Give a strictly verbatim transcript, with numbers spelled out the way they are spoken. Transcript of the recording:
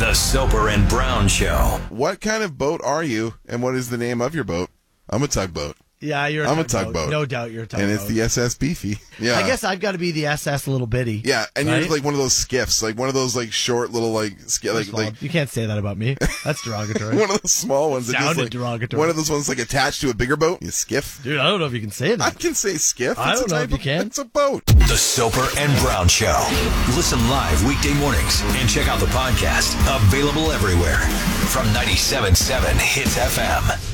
The Soper and Brown Show. What kind of boat are you, and what is the name of your boat? I'm a tugboat. Yeah, you're a I'm tugboat. a tugboat. No doubt you're a tugboat. And it's the S S Beefy. Yeah. I guess I've got to be the S S Little Bitty. Yeah, and right? you're like one of those skiffs, like one of those like short little like sk- like, Small. like You can't say that about me. That's derogatory. one of those small ones. that Sounded just, like, derogatory. One of those ones like attached to a bigger boat. You skiff. Dude, I don't know if you can say that. I can say skiff. I It's don't a know type if you of- can. It's a boat. The Soper and Brown Show. Listen live weekday mornings and check out the podcast. Available everywhere from ninety-seven point seven Hits F M.